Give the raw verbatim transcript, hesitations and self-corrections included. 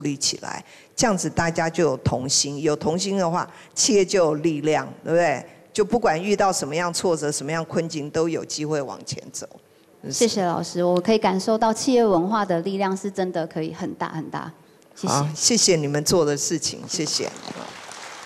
立起来，这样子大家就有同心，有同心的话，企业就有力量，对不对？就不管遇到什么样挫折、什么样困境，都有机会往前走。 谢谢老师，我可以感受到企业文化的力量是真的可以很大很大。谢谢， 好，谢谢你们做的事情，谢谢。